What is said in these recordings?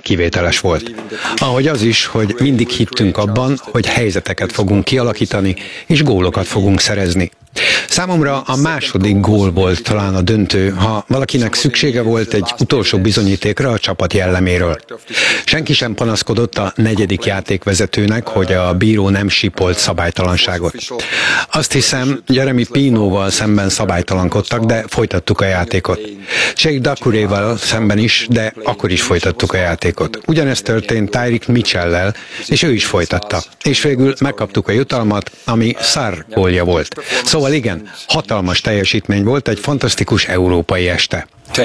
kivételes volt. Ahogy az is, hogy mindig hittünk abban, hogy helyzeteket fogunk kialakítani, és gólokat fogunk szerezni. Számomra a második gól volt talán a döntő, ha valakinek szüksége volt egy utolsó bizonyítékra a csapat jelleméről. Senki sem panaszkodott a negyedik játékvezetőnek, hogy a bíró nem sípolt szabálytalanságot. Azt hiszem, Jeremy Pinoval szemben szabálytalankodtak, de folytattuk a játékot. Jake Doucouréval szemben is, de akkor is folytattuk a játékot. Ugyanezt történt Tyreek Mitchell-lel, és ő is folytatta. És végül megkaptuk a jutalmat, ami Sarr gólja volt. Szóval igen, hatalmas teljesítmény volt, egy fantasztikus európai este.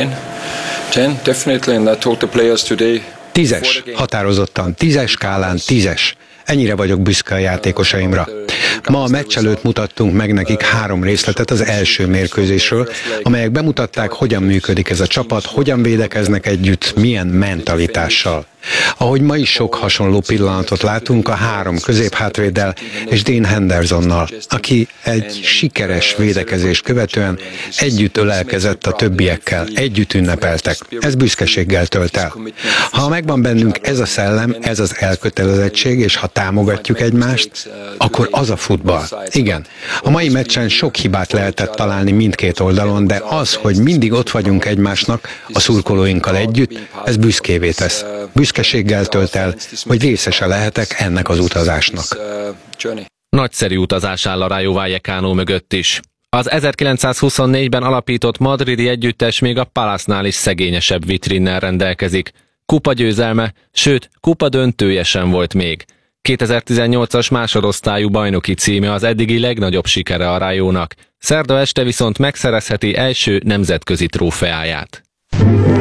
10-es, határozottan 10-es skálán 10-es. Ennyire vagyok büszke a játékosaimra. Ma a meccs előtt mutattunk meg nekik 3 részletet az első mérkőzésről, amelyek bemutatták, hogyan működik ez a csapat, hogyan védekeznek együtt, milyen mentalitással. Ahogy ma is sok hasonló pillanatot látunk a 3 középhátvéddel és Dean Hendersonnal, aki egy sikeres védekezést követően együtt ölelkezett a többiekkel, együtt ünnepeltek. Ez büszkeséggel tölt el. Ha megvan bennünk ez a szellem, ez az elkötelezettség, és ha támogatjuk egymást, akkor az a futball. Igen, a mai meccsen sok hibát lehetett találni mindkét oldalon, de az, hogy mindig ott vagyunk egymásnak, a szurkolóinkkal együtt, ez büszkévé tesz. Büszkeséggel tölt el, hogy részese lehetek ennek az utazásnak. Nagyszerű utazás áll a Rayo Vallecano mögött is. Az 1924-ben alapított madridi együttes még a Palace-nál is szegényesebb vitrinnel rendelkezik. Kupagyőzelme, sőt, kupa döntője sem volt még. 2018-as másodosztályú bajnoki címe az eddigi legnagyobb sikere a Rayónak. Szerda este viszont megszerezheti első nemzetközi trófeáját.